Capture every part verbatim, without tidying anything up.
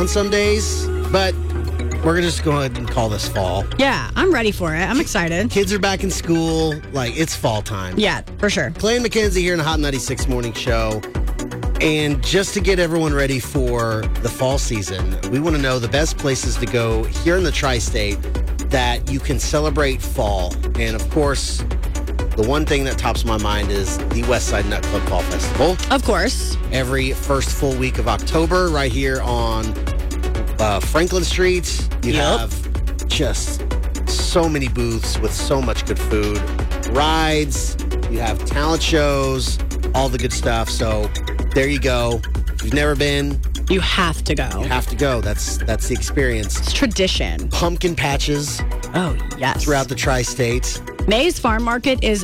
on some days, but we're just going to go ahead and call this fall. Yeah, I'm ready for it. I'm excited. Kids are back in school. Like, it's fall time. Yeah, for sure. Clay and Mackenzie here in the Hot ninety-six Morning Show. And just to get everyone ready for the fall season, we want to know the best places to go here in the tri-state that you can celebrate fall. And, of course, the one thing that tops my mind is the Westside Nut Club Fall Festival. Of course. Every first full week of October right here on uh, Franklin Street. You Yep. have just so many booths with so much good food, rides, you have talent shows, all the good stuff. So there you go. If you've never been, You have to go. you have to go. That's that's the experience. It's tradition. Pumpkin patches Oh, yes. throughout the tri-state. May's Farm Market is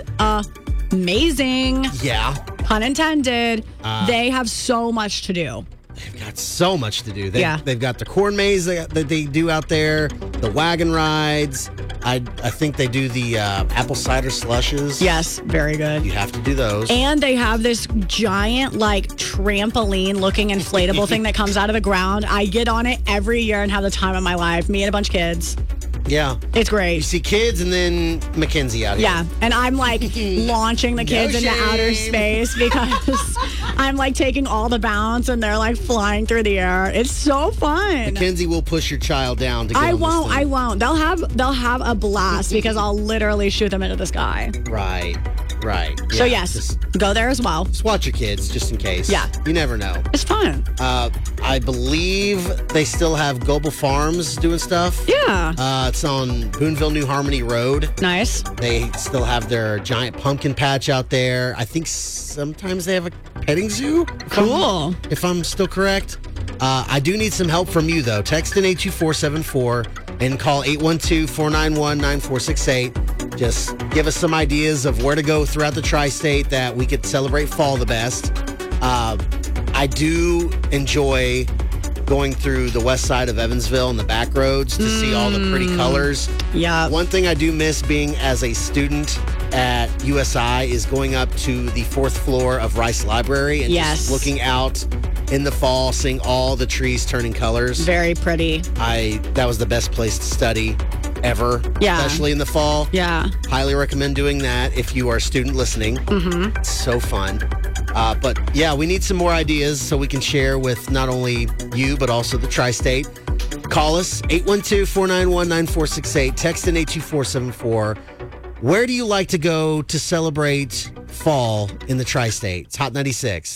amazing. Yeah. Pun intended. Uh, they have so much to do. They've got so much to do. They, Yeah. They've got the corn maze that, that they do out there, the wagon rides. I I think they do the uh, apple cider slushes. Yes, very good. You have to do those. And they have this giant, like, trampoline looking inflatable thing that comes out of the ground. I get on it every year and have the time of my life. Me and a bunch of kids. yeah. It's You great. see kids and then Mackenzie out here. Yeah. And I'm like launching the kids No into outer shame. space because I'm like taking all the bounce and they're like flying through the air. It's so fun. Mackenzie will push your child down to get I on this won't. thing. I won't. They'll have they'll have a blast because I'll literally shoot them into the sky. Right. Right. So Yeah, yes, Just, go there as well. just watch your kids just in case. Yeah. You never know. It's fun. Uh, I believe they still have Global Farms doing stuff. Yeah. Uh, it's on Boonville New Harmony Road. Nice. They still have their giant pumpkin patch out there. I think sometimes they have a petting zoo. if I'm- Cool. If I'm still correct. Uh, I do need some help from you, though. Text in eight two four seven four and call eight one two, four nine one, nine four six eight. Just give us some ideas of where to go throughout the tri-state that we could celebrate fall the best. Uh, I do enjoy going through the west side of Evansville and the back roads to see all the pretty colors. Yeah. One thing I do miss being as a student at U S I is going up to the fourth floor of Rice Library and Yes. just looking out in the fall, seeing all the trees turning colors. Very pretty. I that was the best place to study ever, Yeah. especially in the fall. Yeah. Highly recommend doing that if you are a student listening. Mm-hmm. It's so fun. Uh, but yeah, we need some more ideas so we can share with not only you, but also the tri-state. Call us, eight one two, four nine one, nine four six eight. Text in eight two four seven four. Where do you like to go to celebrate fall in the tri-state? It's Hot ninety-six.